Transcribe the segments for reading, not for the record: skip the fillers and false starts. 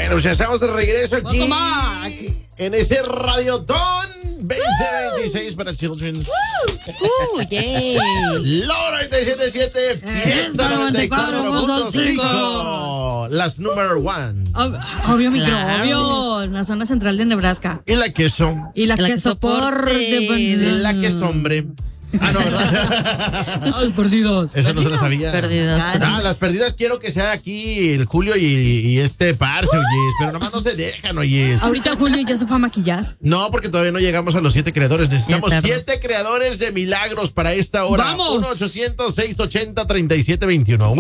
Bueno, pues ya estamos de regreso aquí en ese Radiotón 2026 para Children. Yeah. Lobo 97.7, Fiesta 94.5. Las number one. Obvio, microbio. La zona central de Nebraska. Y la queso. Y la que soporte. La que es hombre. Ah, no, ¿verdad? Los perdidos. Eso no se lo sabía. Perdidas. Las perdidas quiero que sea aquí el Julio y este parce, oye. Pero nomás no se dejan, oye. Ahorita Julio ya se fue a maquillar. No, porque todavía no llegamos a los 7 creadores. Necesitamos Ya tardó. 7 creadores de milagros para esta hora. ¡Vamos! 1-800-680-3721.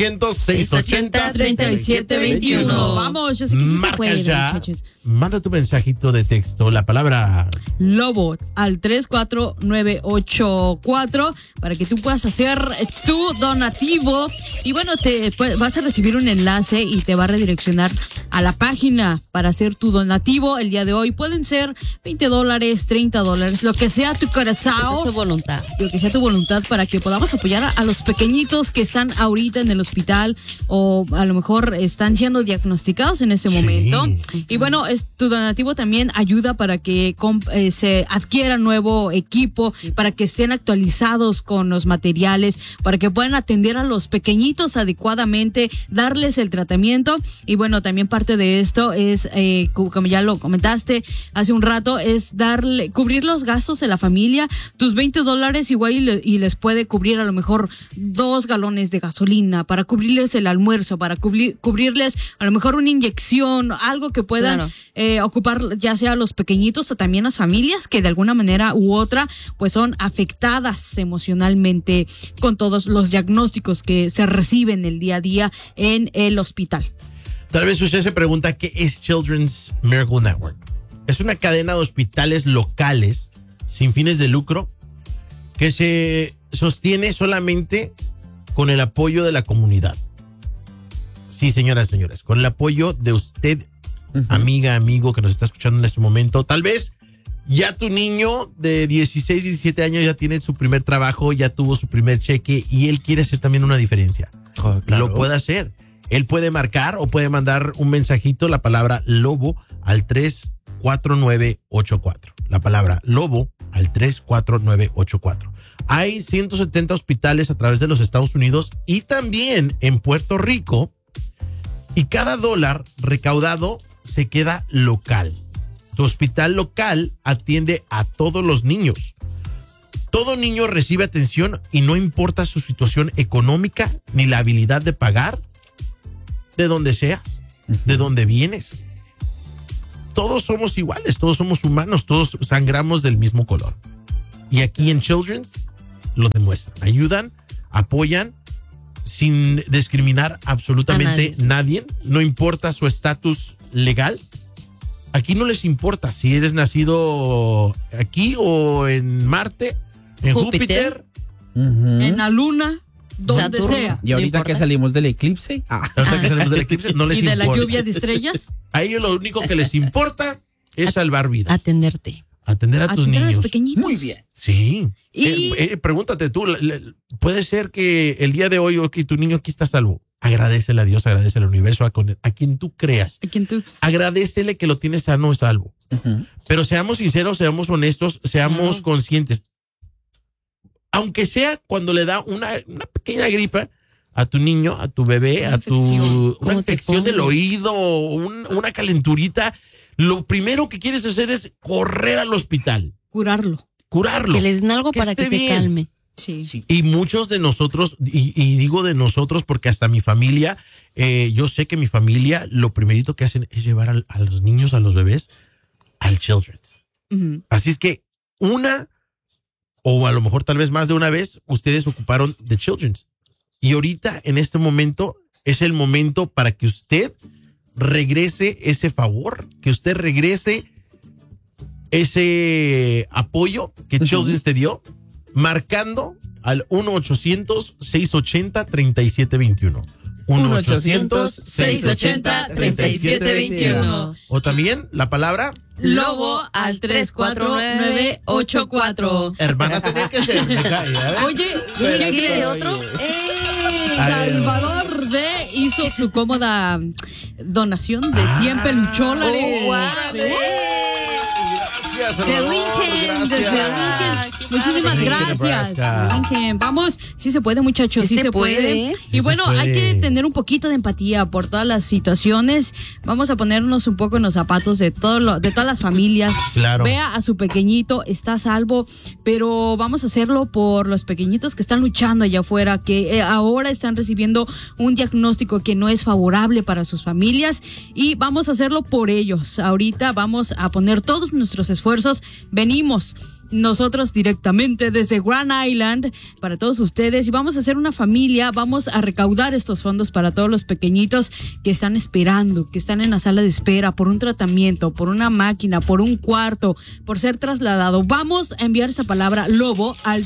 1-800-680-3721. Vamos, yo sé que sí se Marca puede, ya. muchachos. Manda tu mensajito de texto, la palabra Lobo al 34984 para que tú puedas hacer tu donativo. Y bueno, vas a recibir un enlace y te va a redireccionar a la página para hacer tu donativo el día de hoy. Pueden ser $20, $30, lo que sea tu corazón. Esa es su voluntad. Lo que sea tu voluntad para que podamos apoyar a los pequeñitos que están ahorita en el hospital o a lo mejor están siendo diagnosticados en este momento. Y bueno, tu donativo también ayuda para que se adquiera nuevo equipo, para que estén actualizados con los materiales, para que puedan atender a los pequeñitos adecuadamente, darles el tratamiento. Y bueno, también parte de esto es, como ya lo comentaste hace un rato, es cubrir los gastos de la familia. Tus $20 igual y les puede cubrir a lo mejor 2 galones de gasolina, para cubrirles el almuerzo, para cubrirles a lo mejor una inyección, algo que puedan ocupar ya sea los pequeñitos o también las familias que de alguna manera u otra pues son afectadas emocionalmente con todos los diagnósticos que se reciben el día a día en el hospital. Tal vez usted se pregunta qué es Children's Miracle Network. Es una cadena de hospitales locales sin fines de lucro que se sostiene solamente con el apoyo de la comunidad. Sí, señoras y señores, con el apoyo de usted, amiga, amigo que nos está escuchando en este momento. Tal vez ya tu niño de 16, 17 años ya tiene su primer trabajo, ya tuvo su primer cheque y él quiere hacer también una diferencia. Claro. Lo puede hacer. Él puede marcar o puede mandar un mensajito, la palabra Lobo al 34984. La palabra Lobo al 34984. Hay 170 hospitales a través de los Estados Unidos y también en Puerto Rico, y cada dólar recaudado se queda local. Tu hospital local atiende a todos los niños. Todo niño recibe atención y no importa su situación económica ni la habilidad de pagar, de donde seas, de donde vienes. Todos somos iguales, todos somos humanos, todos sangramos del mismo color. Y aquí en Children's lo demuestran. Ayudan, apoyan, sin discriminar absolutamente nadie. No importa su estatus legal. Aquí no les importa si eres nacido aquí o en Marte, en Júpiter, en la Luna, donde Saturno. sea. Y ahorita que salimos del eclipse. Ahorita que salimos del eclipse, no les Y de importa. la lluvia de estrellas. A ellos lo único que les importa es salvar vidas. Atenderte. Atender a tus Atender a niños. los pequeñitos. Muy bien. Sí. Y- Pregúntate tú, puede ser que el día de hoy, tu niño aquí está salvo. Agradecele a Dios, agradecele al universo, a quien tú creas. ¿A quién tú? Agradecele que lo tienes sano y salvo. Pero seamos sinceros, seamos honestos, seamos conscientes. Aunque sea cuando le da una pequeña gripa a tu niño, a tu bebé, una infección del oído, una calenturita, lo primero que quieres hacer es correr al hospital. Curarlo. Curarlo. Que le den algo para que esté se bien. calme. Sí. Y muchos de nosotros, y digo de nosotros porque hasta mi familia, yo sé que mi familia lo primerito que hacen es llevar a los niños, a los bebés, al Children's. Así es que o a lo mejor tal vez más de una vez, ustedes ocuparon The Children's. Y ahorita, en este momento, es el momento para que usted regrese ese favor, que usted regrese ese apoyo que Children's te dio, marcando al 1-800-680-3721. 1-800-680-3721. O también la palabra Lobo al 34984. hermanas tenían que ser. Oye, ¿qué crees? otro? Salvador ve, hizo su cómoda donación de 100 pelucholares. Sí. De Lincoln, desde Lincoln. Muchísimas gracias, Lincoln. Vamos, sí se puede, muchachos, sí se puede. Y bueno, hay que tener un poquito de empatía por todas las situaciones. Vamos a ponernos un poco en los zapatos de todas las familias. Claro. Vea a su pequeñito, está a salvo, pero vamos a hacerlo por los pequeñitos que están luchando allá afuera, que ahora están recibiendo un diagnóstico que no es favorable para sus familias, y vamos a hacerlo por ellos. Ahorita vamos a poner todos nuestros esfuerzos. Venimos nosotros directamente desde Grand Island para todos ustedes, y vamos a hacer una familia. Vamos a recaudar estos fondos para todos los pequeñitos que están esperando, que están en la sala de espera por un tratamiento, por una máquina, por un cuarto, por ser trasladado. Vamos a enviar esa palabra lobo al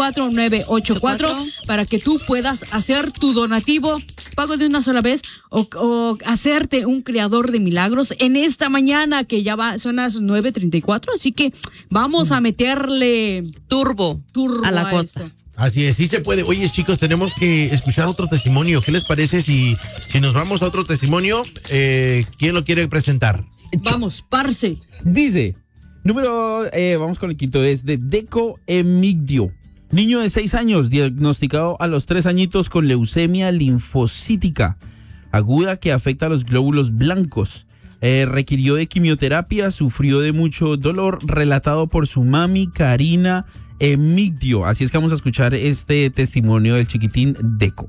34984 para que tú puedas hacer tu donativo, pago de una sola vez, o hacerte un creador de milagros en esta mañana, que ya son las 9:34, así que vamos a meterle turbo a la cosa. Esto. Así es, sí se puede. Oye, chicos, tenemos que escuchar otro testimonio. ¿Qué les parece si nos vamos a otro testimonio? ¿Quién lo quiere presentar? Vamos, parce. Dice, vamos con el quinto, es de Deco Emigdio. Niño de 6 años, diagnosticado a los 3 añitos con leucemia linfocítica aguda que afecta a los glóbulos blancos. Requirió de quimioterapia, sufrió de mucho dolor, relatado por su mami, Karina Emigdio. Así es que vamos a escuchar este testimonio del chiquitín Deco.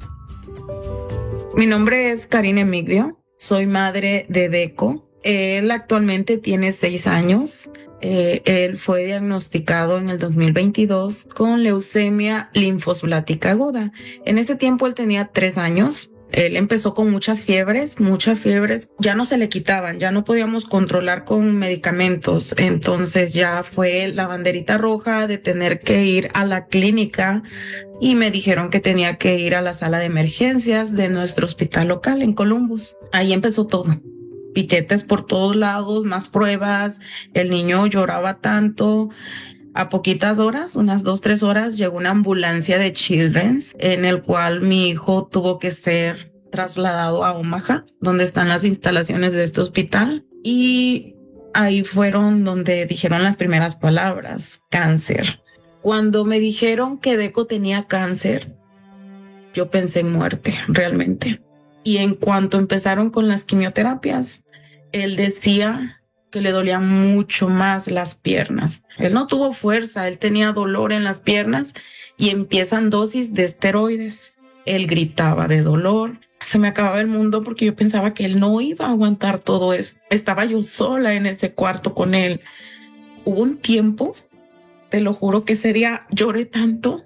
Mi nombre es Karina Emigdio, soy madre de Deco. Él actualmente tiene 6 años. Él fue diagnosticado en el 2022 con leucemia linfosulática aguda. En ese tiempo él tenía 3 años. Él empezó con muchas fiebres, ya no se le quitaban, ya no podíamos controlar con medicamentos. Entonces ya fue la banderita roja de tener que ir a la clínica, y me dijeron que tenía que ir a la sala de emergencias de nuestro hospital local en Columbus. Ahí empezó todo. Piquetes por todos lados, más pruebas. El niño lloraba tanto. A poquitas horas, unas 2-3 horas, llegó una ambulancia de Children's, en el cual mi hijo tuvo que ser trasladado a Omaha, donde están las instalaciones de este hospital. Y ahí fueron donde dijeron las primeras palabras: cáncer. Cuando me dijeron que Deco tenía cáncer, yo pensé en muerte, realmente. Y en cuanto empezaron con las quimioterapias, él decía que le dolían mucho más las piernas. Él no tuvo fuerza, él tenía dolor en las piernas, y empiezan dosis de esteroides. Él gritaba de dolor. Se me acababa el mundo porque yo pensaba que él no iba a aguantar todo eso. Estaba yo sola en ese cuarto con él. Hubo un tiempo, te lo juro, que ese día lloré tanto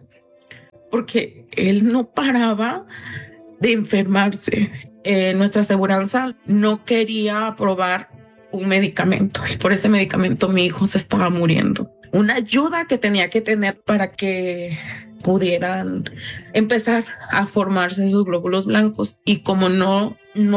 porque él no paraba de enfermarse. Nuestra aseguranza no quería aprobar un medicamento, y por ese medicamento mi hijo se estaba muriendo. Una ayuda que tenía que tener para que pudieran empezar a formarse sus glóbulos blancos, y como no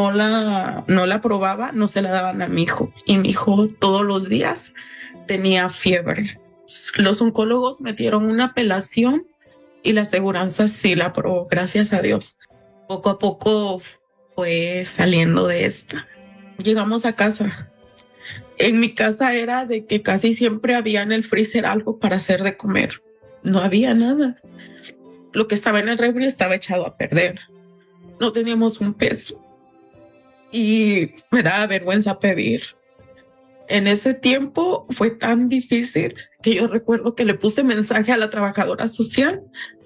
la aprobaba, no se la daban a mi hijo, y mi hijo todos los días tenía fiebre. Los oncólogos metieron una apelación y la aseguranza sí la aprobó, gracias a Dios. Poco a poco fue saliendo de esta. Llegamos a casa. En mi casa era de que casi siempre había en el freezer algo para hacer de comer. No había nada. Lo que estaba en el refri estaba echado a perder. No teníamos un peso. Y me daba vergüenza pedir. En ese tiempo fue tan difícil que yo recuerdo que le puse mensaje a la trabajadora social.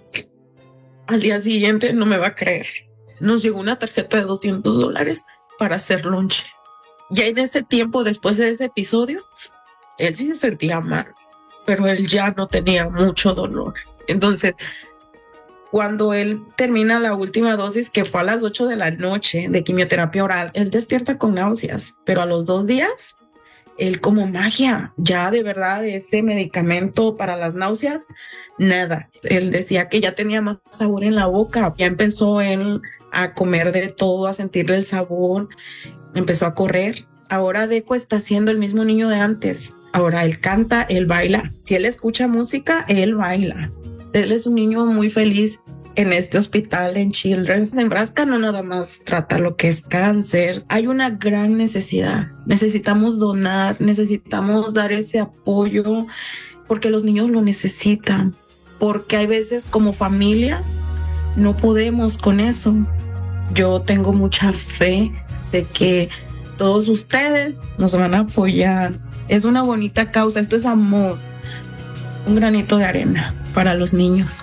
Al día siguiente, no me va a creer, nos llegó una tarjeta de $200 para hacer lunch. Ya en ese tiempo, después de ese episodio, él sí se sentía mal, pero él ya no tenía mucho dolor. Entonces, cuando él termina la última dosis, que fue a las 8 de la noche de quimioterapia oral, él despierta con náuseas, pero a los 2 días, él como magia, ya de verdad ese medicamento para las náuseas, nada. Él decía que ya tenía más sabor en la boca, ya empezó él a comer de todo, a sentirle el sabor, empezó a correr. Ahora Deco está siendo el mismo niño de antes. Ahora él canta, él baila. Si él escucha música, él baila. Él es un niño muy feliz. en este hospital en Children's. Nebraska no nada más trata lo que es cáncer. Hay una gran necesidad. Necesitamos donar, necesitamos dar ese apoyo porque los niños lo necesitan. Porque hay veces como familia no podemos con eso. Yo tengo mucha fe de que todos ustedes nos van a apoyar. Es una bonita causa, esto es amor. Un granito de arena para los niños.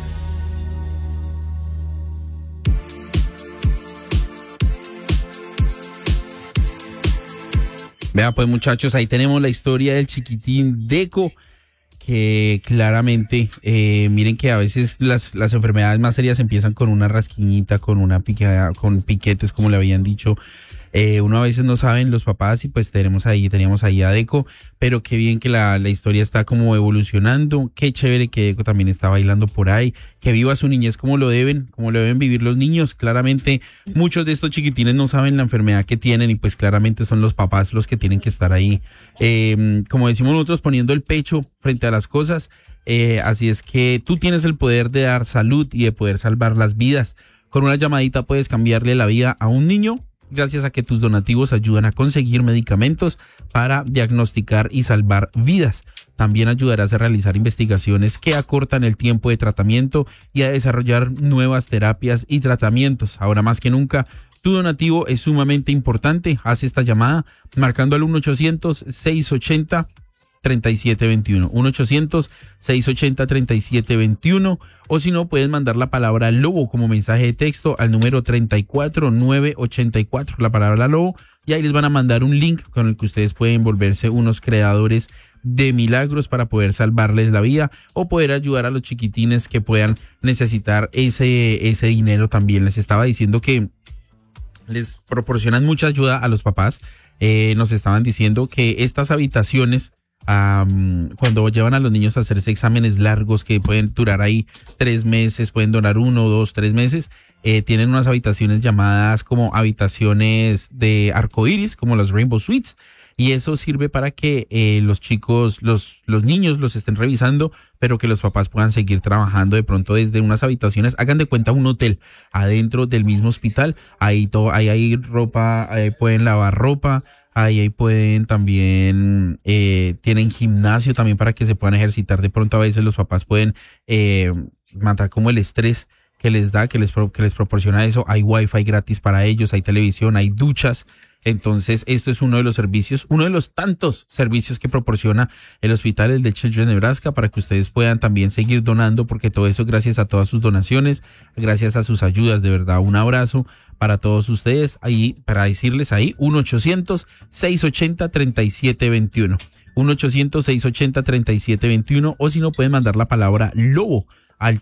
Vea pues muchachos, ahí tenemos la historia del chiquitín Deco, que claramente, miren que a veces las enfermedades más serias empiezan con una rasquiñita, con una picada, con piquetes, como le habían dicho. Uno a veces no saben los papás y pues teníamos ahí a Deco, pero qué bien que la historia está como evolucionando, qué chévere que Deco también está bailando por ahí, que viva su niñez como lo deben vivir los niños. Claramente muchos de estos chiquitines no saben la enfermedad que tienen y pues claramente son los papás los que tienen que estar ahí, como decimos nosotros, poniendo el pecho frente a las cosas. Así es que tú tienes el poder de dar salud y de poder salvar las vidas. Con una llamadita puedes cambiarle la vida a un niño, gracias a que tus donativos ayudan a conseguir medicamentos para diagnosticar y salvar vidas. También ayudarás a realizar investigaciones que acortan el tiempo de tratamiento y a desarrollar nuevas terapias y tratamientos. Ahora más que nunca, tu donativo es sumamente importante. Haz esta llamada marcando al 1-800-680-3721. 1-800-680-3721, o si no, puedes mandar la palabra lobo como mensaje de texto al número 34984, la palabra lobo, y ahí les van a mandar un link con el que ustedes pueden volverse unos creadores de milagros para poder salvarles la vida o poder ayudar a los chiquitines que puedan necesitar ese dinero también. Les estaba diciendo que les proporcionan mucha ayuda a los papás. Nos estaban diciendo que estas habitaciones, cuando llevan a los niños a hacerse exámenes largos que pueden durar ahí 3 meses, pueden durar 1, 2, 3 meses, tienen unas habitaciones llamadas como habitaciones de arcoíris, como los Rainbow Suites, y eso sirve para que los chicos, los niños los estén revisando, pero que los papás puedan seguir trabajando de pronto desde unas habitaciones. Hagan de cuenta un hotel adentro del mismo hospital. Ahí hay ropa, ahí pueden lavar ropa. Ahí pueden también, tienen gimnasio también para que se puedan ejercitar. De pronto a veces los papás pueden matar como el estrés que les da, que les proporciona eso. Hay wifi gratis para ellos, hay televisión, hay duchas. Entonces esto es uno de los servicios, uno de los tantos servicios que proporciona el hospital, el de Children's Nebraska, para que ustedes puedan también seguir donando, porque todo eso gracias a todas sus donaciones, gracias a sus ayudas. De verdad, un abrazo para todos ustedes. Ahí, para decirles ahí, 1-800-680-3721. 1-800-680-3721, o si no, pueden mandar la palabra lobo al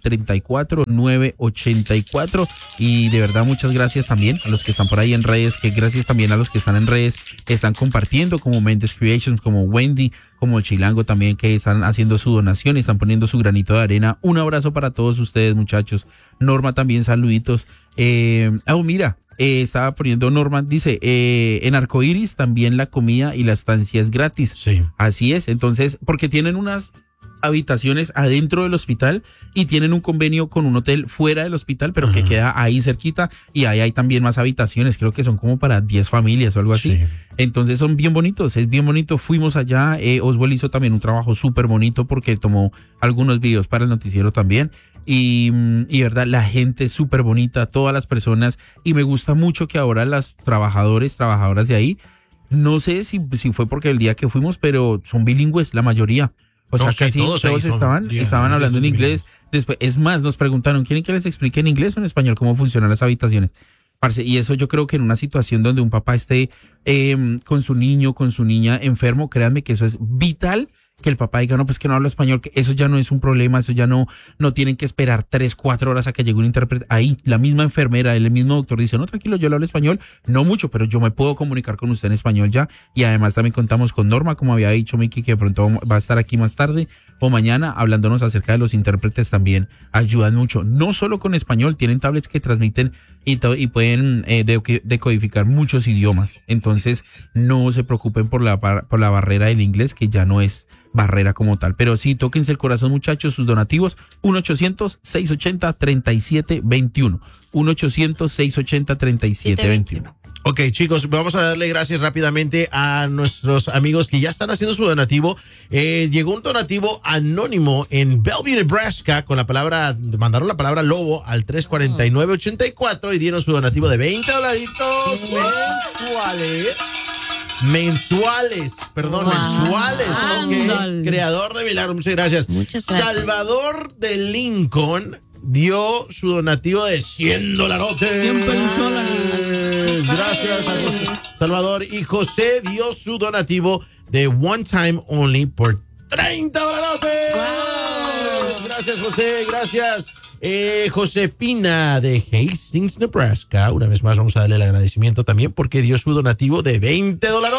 34984. Y de verdad, muchas gracias también a los que están por ahí en redes, que gracias también a los que están en redes, que están compartiendo, como Mendes Creations, como Wendy, como Chilango también, que están haciendo su donación y están poniendo su granito de arena. Un abrazo para todos ustedes, muchachos. Norma también, saluditos. Mira, estaba poniendo Norma, dice, en Arcoíris también la comida y la estancia es gratis. Sí. Así es, entonces, porque tienen unas habitaciones adentro del hospital y tienen un convenio con un hotel fuera del hospital, pero que queda ahí cerquita, y ahí hay también más habitaciones, creo que son como para 10 familias o algo así. Sí. Entonces son bien bonitos, es bien bonito. Fuimos allá, Oswald hizo también un trabajo súper bonito porque tomó algunos videos para el noticiero también, y verdad, la gente es súper bonita, todas las personas, y me gusta mucho que ahora las trabajadoras de ahí, no sé si fue porque el día que fuimos, pero son bilingües la mayoría. O sea, casi todos estaban hablando en inglés. Después, es más, nos preguntaron, ¿quieren que les explique en inglés o en español cómo funcionan las habitaciones? Parce, y eso yo creo que en una situación donde un papá esté con su niño, con su niña enfermo, créanme que eso es vital, que el papá diga, no, pues que no habla español, que eso ya no es un problema, eso ya no tienen que esperar 3-4 horas a que llegue un intérprete. Ahí la misma enfermera, el mismo doctor dice, no, tranquilo, yo le hablo español, no mucho, pero yo me puedo comunicar con usted en español ya. Y además también contamos con Norma, como había dicho Miki, que de pronto va a estar aquí más tarde o mañana hablándonos acerca de los intérpretes. También ayudan mucho, no solo con español, tienen tablets que transmiten y pueden decodificar muchos idiomas. Entonces no se preocupen por la barrera del inglés, que ya no es barrera como tal. Pero sí, tóquense el corazón, muchachos, sus donativos, 1-800-680-3721. 1-800-680-3721. Ok, chicos, vamos a darle gracias rápidamente a nuestros amigos que ya están haciendo su donativo. Llegó un donativo anónimo en Bellevue, Nebraska, con la palabra, mandaron la palabra lobo al 349-84 y dieron su donativo de $20 mensuales. Okay. Creador de milagros, muchas gracias. Muchas gracias. Salvador de Lincoln dio su donativo de $100. Gracias a Salvador. Y José dio su donativo de One Time Only por $30. Gracias, José, gracias. Josefina de Hastings, Nebraska. Una vez más vamos a darle el agradecimiento también porque dio su donativo de $20.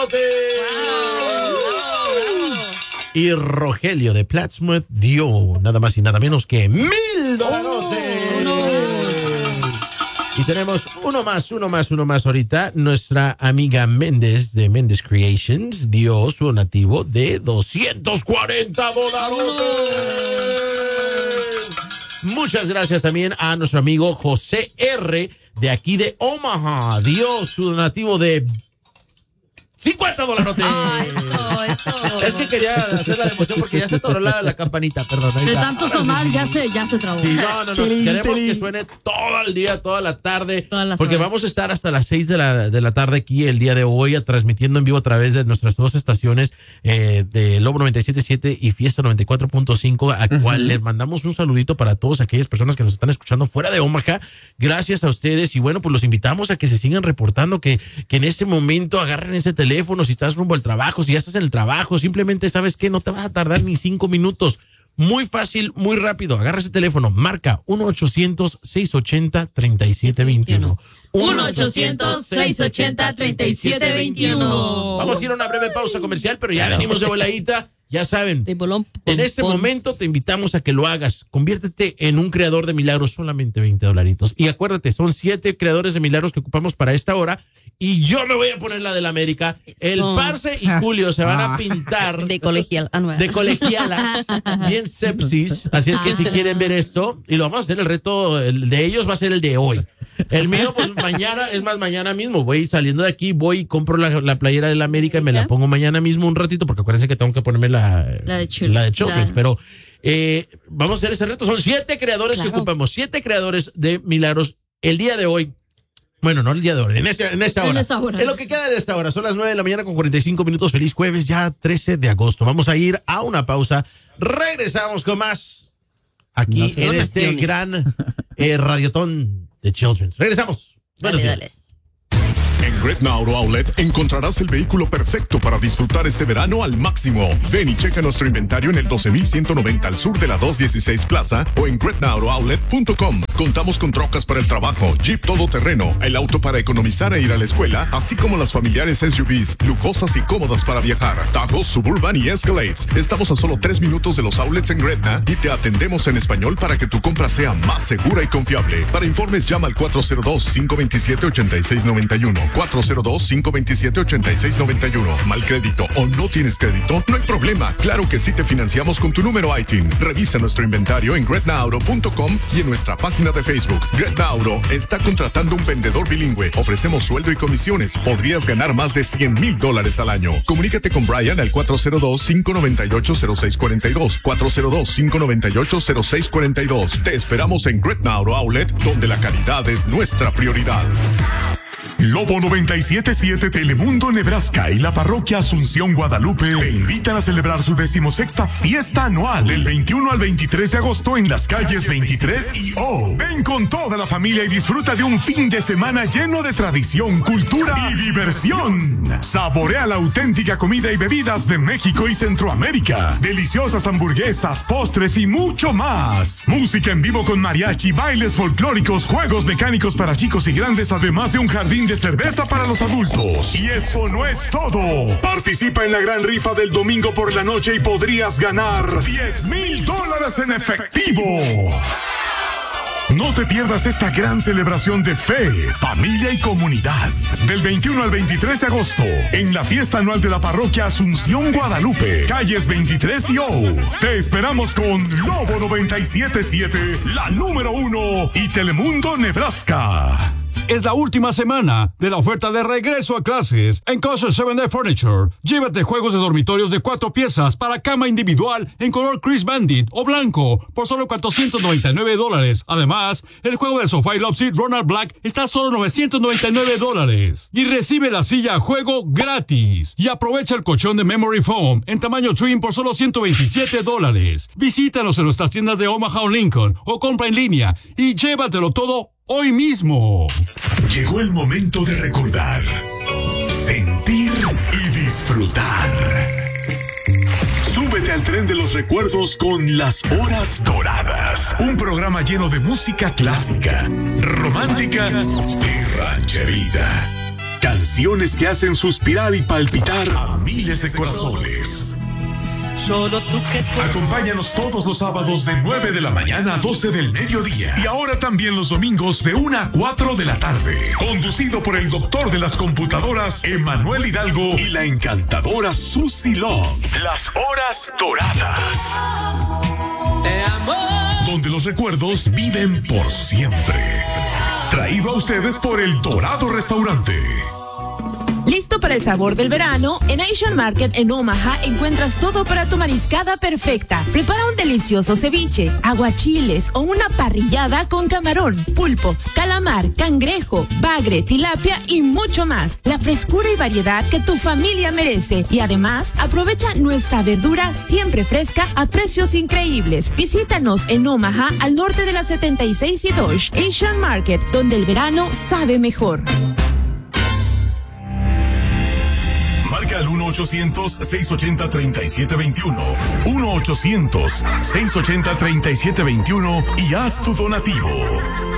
Y Rogelio de Plattsmouth dio nada más y nada menos que $1,000. Y tenemos uno más ahorita. Nuestra amiga Méndez de Méndez Creations dio su donativo de $240. Muchas gracias también a nuestro amigo José R. de aquí de Omaha. Dio su donativo de $50. Ay, eso. Es que quería hacer la emoción porque ya se atoró la campanita, perdón. De tanto sonar ya se trabó. Sí, no. Queremos que suene todo el día, toda la tarde. Porque vamos a estar hasta las 6 de la tarde aquí el día de hoy, transmitiendo en vivo a través de nuestras dos estaciones de Lobo 97.7 y Fiesta 94.5, a cual les mandamos un saludito para todas aquellas personas que nos están escuchando fuera de Omaha. Gracias a ustedes. Y bueno, pues los invitamos a que se sigan reportando, que en este momento agarren ese teléfono, si estás rumbo al trabajo, si ya estás en el trabajo, simplemente sabes que no te vas a tardar ni 5 minutos. Muy fácil, muy rápido. Agarra ese teléfono, marca 1-800-680-3721. 1-800-680-3721. Vamos a ir a una breve pausa comercial, pero ya venimos de voladita. Ya saben, en este momento te invitamos a que lo hagas. Conviértete en un creador de milagros, solamente $20. Y acuérdate, son 7 creadores de milagros que ocupamos para esta hora. Y yo me voy a poner la del América. El Parce y Julio se van a pintar de colegial. De colegiala. Bien sepsis. Así es que si quieren ver esto, y lo vamos a hacer, el reto el de ellos va a ser el de hoy. El mío, pues mañana mismo. Voy saliendo de aquí, voy y compro la playera del América y me la pongo mañana mismo un ratito, porque acuérdense que tengo que ponerme la de Children's. Pero vamos a hacer ese reto. Son 7 creadores que ocupamos, 7 creadores de milagros el día de hoy. Bueno, no el día de hoy, en esta hora. En lo que queda de esta hora. Son las 9 de la mañana con 45 minutos. Feliz jueves, ya 13 de agosto. Vamos a ir a una pausa. Regresamos con más aquí en este gran radiotón de Children's. Regresamos. Dale. En Gretna Auto Outlet encontrarás el vehículo perfecto para disfrutar este verano al máximo. Ven y checa nuestro inventario en el 12,190 al sur de la 216 Plaza o en gretnaauto.outlet.com. Contamos con trocas para el trabajo, Jeep todoterreno, el auto para economizar e ir a la escuela, así como las familiares SUVs, lujosas y cómodas para viajar, Tahoe, Suburban y Escalades. Estamos a solo 3 minutos de los outlets en Gretna y te atendemos en español para que tu compra sea más segura y confiable. Para informes llama al 402-527-8691. 402-527-8691. ¿Mal crédito o no tienes crédito? No hay problema. Claro que sí te financiamos con tu número ITIN. Revisa nuestro inventario en gretnaauto.com y en nuestra página de Facebook. Gretna Auto está contratando un vendedor bilingüe. Ofrecemos sueldo y comisiones. Podrías ganar más de $100,000 al año. Comunícate con Brian al 402-598-0642. 402-598-0642. Te esperamos en Gretna Auto Outlet, donde la calidad es nuestra prioridad. Lobo 97.7 Telemundo Nebraska y la parroquia Asunción Guadalupe te invitan a celebrar su 16ª fiesta anual del 21 al 23 de agosto en las calles 23 y O. Ven con toda la familia y disfruta de un fin de semana lleno de tradición, cultura y diversión. Saborea la auténtica comida y bebidas de México y Centroamérica. Deliciosas hamburguesas, postres y mucho más. Música en vivo con mariachi, bailes folclóricos, juegos mecánicos para chicos y grandes, además de un jardín de cerveza para los adultos. Y eso no es todo. Participa en la gran rifa del domingo por la noche y podrías ganar $10,000 en efectivo. No te pierdas esta gran celebración de fe, familia y comunidad. Del 21 al 23 de agosto, en la fiesta anual de la parroquia Asunción Guadalupe, calles 23 y O. Te esperamos con Lobo 97.7, la número 1 y Telemundo Nebraska. Es la última semana de la oferta de regreso a clases en Kosher 7-Day Furniture. Llévate juegos de dormitorios de 4 piezas para cama individual en color Chris Bandit o blanco por solo $499. Además, el juego de sofá y love seat Ronald Black está a solo $999. Y recibe la silla a juego gratis. Y aprovecha el colchón de Memory Foam en tamaño twin por solo $127. Visítanos en nuestras tiendas de Omaha o Lincoln o compra en línea y llévatelo todo hoy mismo. Llegó el momento de recordar, sentir y disfrutar. Súbete al tren de los recuerdos con Las Horas Doradas. Un programa lleno de música clásica, romántica y rancherita. Canciones que hacen suspirar y palpitar a miles de corazones. Solo tú que... Acompáñanos todos los sábados de 9 de la mañana a 12 del mediodía. Y ahora también los domingos de 1 a 4 de la tarde. Conducido por el doctor de las computadoras, Emanuel Hidalgo, y la encantadora Susie Long. Las Horas Doradas. Te amo. Donde los recuerdos viven por siempre. Traído a ustedes por El Dorado Restaurante. ¿Listo para el sabor del verano? En Asian Market en Omaha encuentras todo para tu mariscada perfecta. Prepara un delicioso ceviche, aguachiles o una parrillada con camarón, pulpo, calamar, cangrejo, bagre, tilapia y mucho más. La frescura y variedad que tu familia merece. Y además, aprovecha nuestra verdura siempre fresca a precios increíbles. Visítanos en Omaha, al norte de la 76 y Dodge. Asian Market, donde el verano sabe mejor. Marca al 1-800-680-3721. 1-800-680-3721 y haz tu donativo.